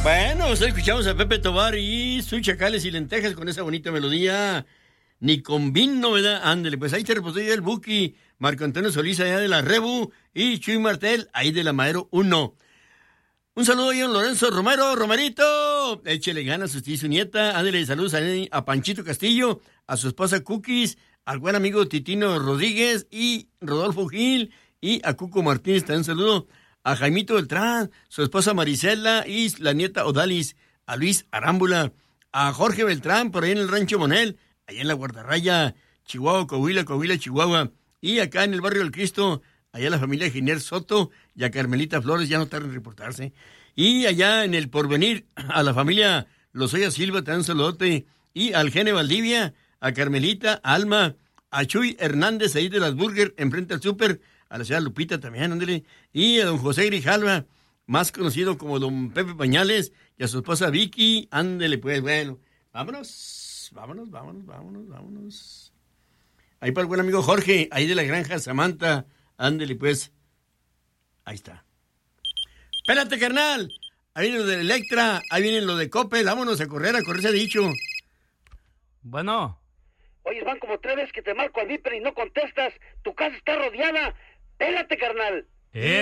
Bueno, pues escuchamos a Pepe Tobar y sus chacales y lentejas con esa bonita melodía. Ni con vino, ¿verdad? Ándale, pues ahí se reposó ya el Buki, Marco Antonio Solís allá de la Rebu y Chuy Martel ahí de la Madero 1. Un saludo a don Lorenzo Romero, Romerito. Échele ganas a usted y su nieta. Ándale, saludos a Panchito Castillo, a su esposa Cookies, al buen amigo Titino Rodríguez y Rodolfo Gil y a Cuco Martínez. También un saludo a Jaimito Beltrán, su esposa Marisela y la nieta Odalis, a Luis Arámbula, a Jorge Beltrán por ahí en el Rancho Monel, allá en la Guardarraya, Chihuahua, Coahuila, Chihuahua, y acá en el Barrio del Cristo, allá la familia Giner Soto y a Carmelita Flores, ya no tardan en reportarse, y allá en el Porvenir, a la familia Lozoya Silva, también un saludote, y al Gene Valdivia, a Carmelita, a Alma, a Chuy Hernández ahí de las Burger, enfrente al súper, a la señora Lupita también, ándale, y a don José Grijalva, más conocido como don Pepe Pañales, y a su esposa Vicky, ándale pues, bueno, vámonos. Ahí para el buen amigo Jorge, ahí de la granja Samantha, ándale pues, ahí está. Espérate, carnal, ahí viene lo de Electra, ahí viene lo de Coppel, vámonos a correr se ha dicho. Bueno. Oye, van como 3 veces que te marco al Viper y no contestas, tu casa está rodeada. Pélate, carnal.